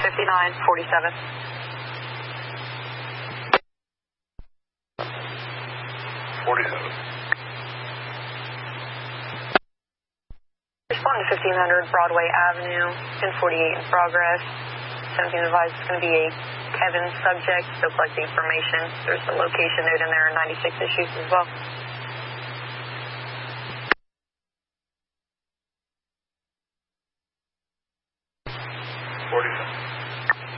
5947. Respond to 1500 Broadway Avenue, 1048 in progress. 17 advised it's going to be a Kevin subject, still collecting information. There's a location note in there and 96 issues as well.